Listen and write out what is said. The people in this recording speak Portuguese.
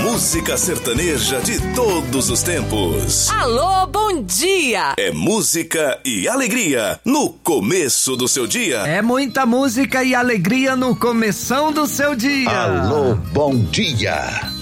música sertaneja de todos os tempos. Alô, bom dia! É música e alegria no começo do seu dia. É muita música e alegria no começão do seu dia. Alô, bom dia!